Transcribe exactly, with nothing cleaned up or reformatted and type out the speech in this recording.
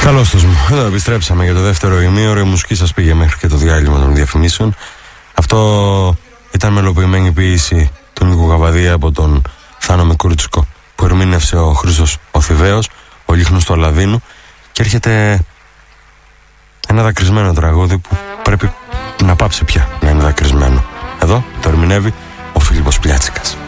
Καλώς τους μου. Εδώ επιστρέψαμε για το δεύτερο ημίωρο. Η μουσική σας πήγε μέχρι και το διάλειμμα των διαφημίσεων. Αυτό ήταν μελοποιημένη ποίηση του Νίκου Καβαδία από τον Θάνο Μικρούτσικο, που ερμήνευσε ο Χρήστος ο Θηβαίος, ο Λίχνος του Αλαδίνου, και έρχεται ένα δακρυσμένο τραγούδι που πρέπει να πάψει πια να είναι δακρυσμένο. Εδώ το ερμηνεύει ο Φίλιππος Πλιάτσικας.